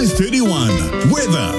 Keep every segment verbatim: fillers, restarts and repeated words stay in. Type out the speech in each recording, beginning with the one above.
five thirty-one weather.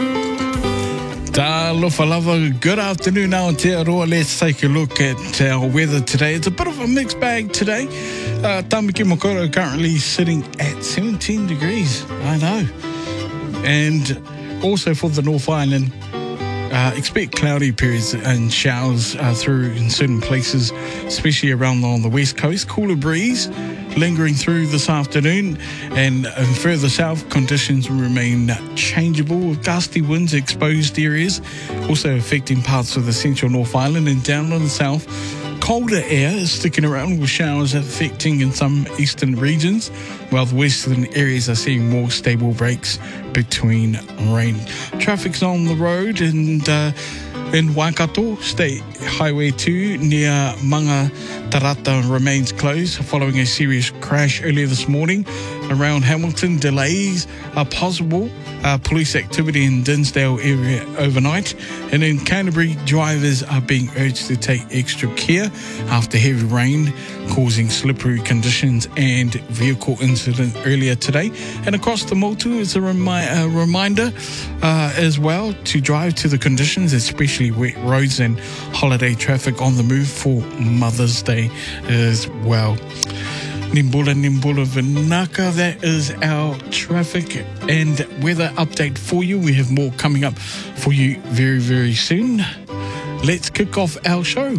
Talofa lava, good afternoon now in Aotearoa. Let's take a look at our weather today. It's a bit of a mixed bag today. Uh, Tamaki Makaurau currently sitting at seventeen degrees. I know. And also for the North Island, uh, expect cloudy periods and showers uh, through in certain places, especially around on the west coast. Cooler breeze lingering through this afternoon, and uh, further south conditions will remain changeable with gusty winds exposed areas, also affecting parts of the central North Island and down on the south. Colder air is sticking around with showers affecting in some eastern regions, while the western areas are seeing more stable breaks between rain. Traffic's on the road and uh, in Waikato, State Highway two near Manga Tarata remains closed following a serious crash earlier this morning. Around Hamilton, delays are possible. Uh, police activity in Dinsdale area overnight. And in Canterbury, drivers are being urged to take extra care after heavy rain causing slippery conditions and vehicle incident earlier today. And across the Motu, it's a, remi- a reminder uh, as well to drive to the conditions, especially wet roads and holiday traffic on the move for Mother's Day as well. Nimbula Nimbula Vinaka, that is our traffic and weather update for you. We have more coming up for you very, very soon. Let's kick off our show.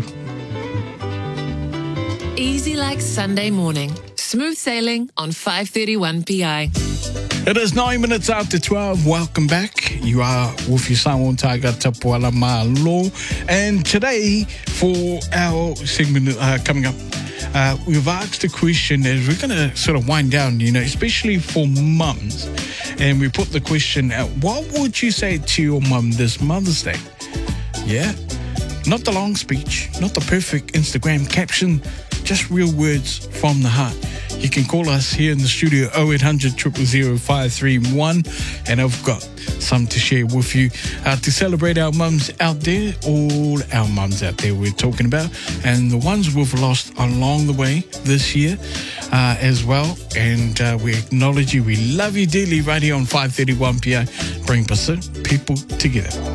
Easy like Sunday morning. Smooth sailing on five thirty-one P I. It is nine minutes after twelve. Welcome back. You are with your Samoan Tiger Tapuala Malo. And today, for our segment uh, coming up, Uh, we've asked a question as we're going to sort of wind down, you know, especially for mums. And we put the question out, what would you say to your mum this Mother's Day? Yeah? Not the long speech, not the perfect Instagram caption, just real words from the heart. You can call us here in the studio oh eight hundred, zero zero zero, five three one, and I've got some to share with you uh, to celebrate our mums out there, all our mums out there we're talking about, and the ones we've lost along the way this year uh, as well. And uh, we acknowledge you, we love you dearly right here on five thirty-one P I, bring people together.